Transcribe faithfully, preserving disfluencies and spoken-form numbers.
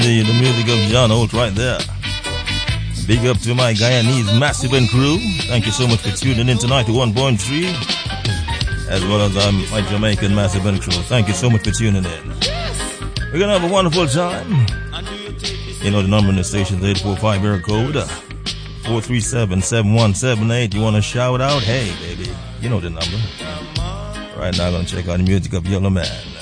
The, the music of John Holt right there. Big up to my Guyanese Massive and crew. Thank you so much for tuning in tonight to one point three. As well as um, my Jamaican Massive and crew. Thank you so much for tuning in. We're going to have a wonderful time. You know the number in the station is eight four five area code four three seven, seven one seven eight. You want to shout out? Hey, baby. You know the number. Right now, I'm going to check out the music of Yellow Man.